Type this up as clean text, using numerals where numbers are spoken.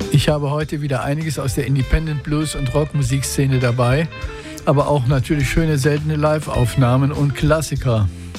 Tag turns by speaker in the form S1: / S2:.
S1: Ich habe heute wieder einiges aus der Independent Blues- und Rockmusikszene dabei, aber auch natürlich schöne, seltene Live-Aufnahmen und Klassiker.